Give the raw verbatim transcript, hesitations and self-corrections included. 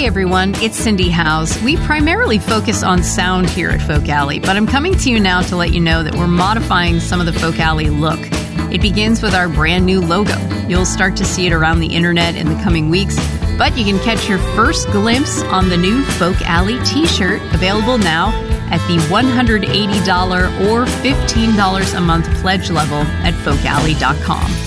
everyone, it's Cindy Howes. We primarily focus on sound here at Folk Alley, but I'm coming to you now to let you know that we're modifying some of the Folk Alley look. It begins with our brand new logo. You'll start to see it around the internet in the coming weeks, but you can catch your first glimpse on the new Folk Alley t-shirt, available now at the one hundred eighty dollars or fifteen dollars a month pledge level at folk alley dot com.